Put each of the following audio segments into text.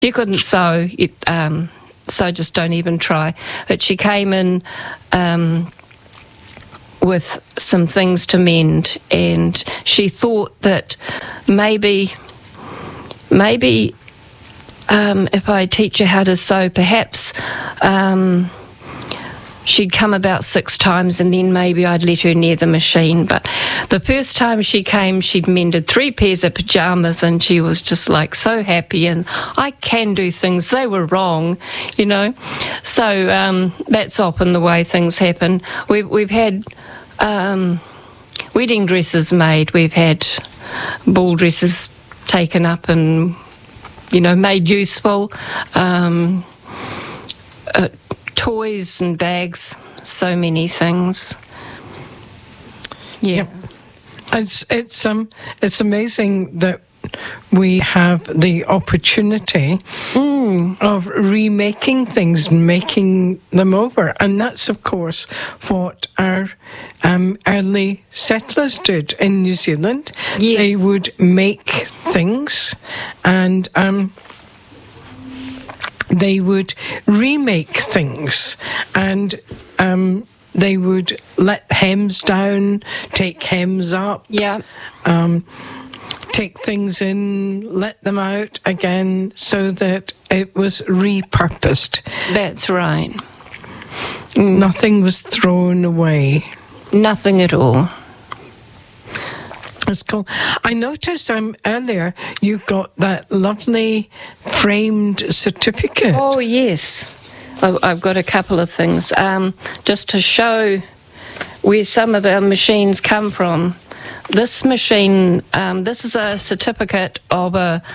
She couldn't sew, so just don't even try. But she came in with some things to mend, and she thought that maybe if I teach her how to sew, perhaps she'd come about 6 times and then maybe I'd let her near the machine. But the first time she came, she'd mended 3 pairs of pyjamas, and she was just like so happy, and I can do things, they were wrong, you know. So that's often the way things happen. We've had wedding dresses made, we've had ball dresses taken up and, you know, made useful, toys and bags, so many things. Yeah. It's amazing that we have the opportunity of remaking things, making them over. And that's, of course, what our early settlers did in New Zealand. Yes. They would make things and they would remake things, and they would let hems down, take hems up. Yeah. Take things in, let them out again, so that it was repurposed. That's right. Nothing was thrown away. Nothing at all. That's cool. I noticed earlier you got that lovely framed certificate. Oh, yes. I've got a couple of things. Just to show where some of our machines come from. This machine, this is a certificate of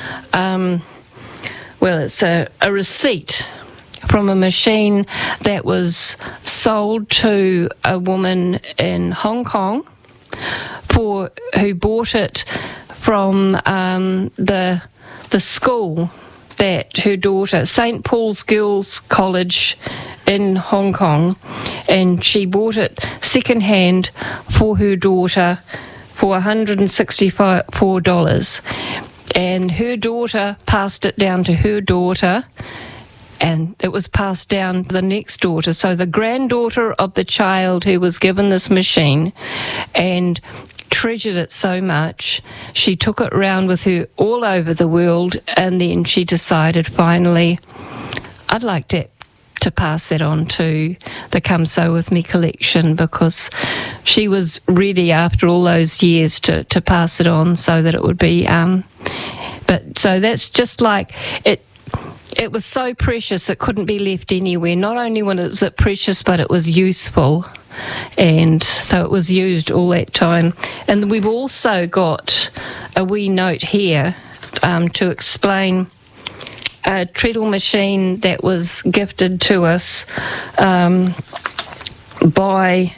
it's a receipt from a machine that was sold to a woman in Hong Kong who bought it from the school that her daughter, St. Paul's Girls' College in Hong Kong, and she bought it second-hand for her daughter for $164, and her daughter passed it down to her daughter, and it was passed down to the next daughter. So the granddaughter of the child who was given this machine and treasured it so much, she took it around with her all over the world, and then she decided finally, I'd like to pass that on to the Come Sew With Me collection, because she was ready after all those years to pass it on so that it would be but so that's just like it was so precious it couldn't be left anywhere. Not only was it precious, but it was useful, and so it was used all that time. And we've also got a wee note here to explain a treadle machine that was gifted to us by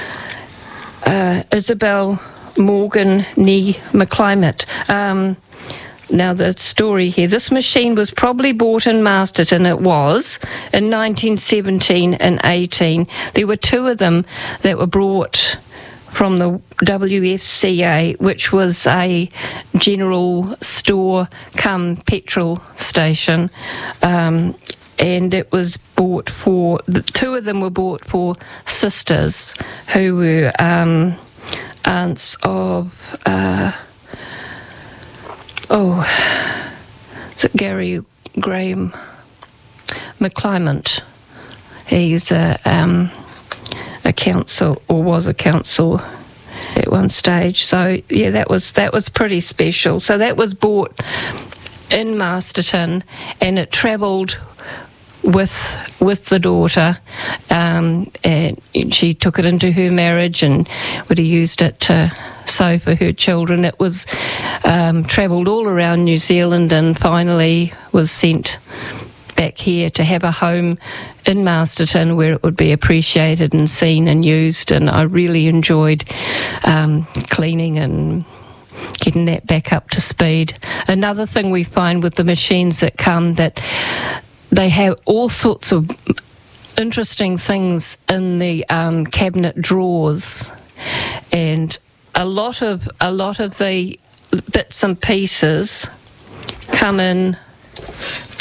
Isabel Morgan Nee McClimate. Now, the story here, this machine was probably bought in Masterton, it was, in 1917 and 18. There were 2 of them that were brought from the WFCA, which was a general store cum petrol station, and it was bought for, 2 of them were bought for sisters who were aunts of is it Gary Graham McClimate? He was a council, or was a council at one stage. So yeah, that was pretty special. So that was bought in Masterton, and it travelled with the daughter, and she took it into her marriage and would have used it to sew for her children. It was travelled all around New Zealand and finally was sent back here to have a home in Masterton where it would be appreciated and seen and used, and I really enjoyed cleaning and getting that back up to speed. Another thing we find with the machines that come, that they have all sorts of interesting things in the cabinet drawers, and a lot of the bits and pieces come in